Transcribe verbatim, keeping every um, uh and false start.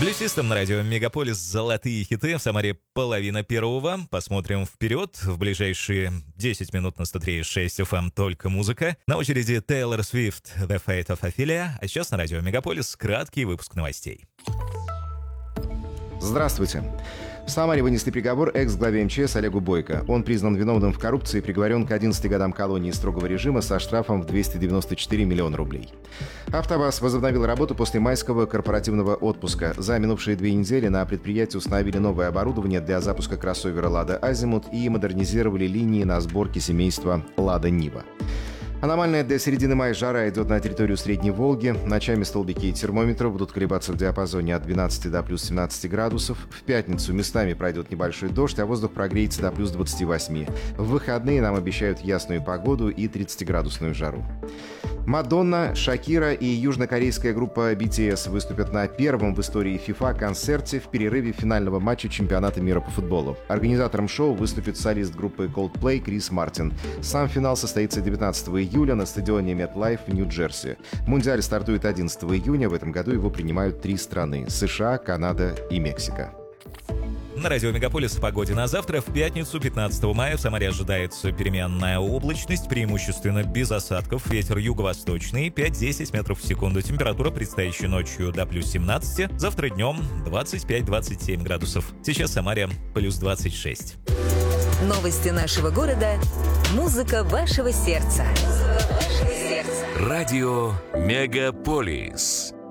Блюсистом на радио Мегаполис «Золотые хиты». В Самаре половина первого. Посмотрим вперед. В ближайшие десять минут на сто три и шесть эф эм только музыка. На очереди Тейлор Свифт «The Fate of Ophelia». А сейчас на радио Мегаполис краткий выпуск новостей. Здравствуйте. В Самаре вынесли приговор экс-главе эм че эс Олегу Бойко. Он признан виновным в коррупции и приговорен к одиннадцати годам колонии строгого режима со штрафом в двести девяносто четыре миллиона рублей. АвтоВАЗ возобновил работу после майского корпоративного отпуска. За минувшие две недели на предприятии установили новое оборудование для запуска кроссовера «Лада Азимут» и модернизировали линии на сборке семейства «Лада Нива». Аномальная для середины мая жара идет на территорию Средней Волги. Ночами столбики термометров будут колебаться в диапазоне от двенадцати до плюс семнадцати градусов. В пятницу местами пройдет небольшой дождь, а воздух прогреется до плюс двадцати восьми. В выходные нам обещают ясную погоду и тридцатиградусную жару. Мадонна, Шакира и южнокорейская группа би ти эс выступят на первом в истории FIFA концерте в перерыве финального матча чемпионата мира по футболу. Организатором шоу выступит солист группы Coldplay Крис Мартин. Сам финал состоится девятнадцатого июля на стадионе MetLife в Нью-Джерси. Мундиаль стартует одиннадцатого июня. В этом году его принимают три страны – США, Канада и Мексика. На радио Мегаполис о погоде на завтра. В пятницу, пятнадцатого мая, в Самаре ожидается переменная облачность, преимущественно без осадков. Ветер юго-восточный, пять-десять метров в секунду. Температура предстоящей ночью до плюс семнадцати. Завтра днем двадцать пять - двадцать семь градусов. Сейчас в Самаре плюс двадцать шесть. Новости нашего города. Музыка вашего сердца. Радио Мегаполис.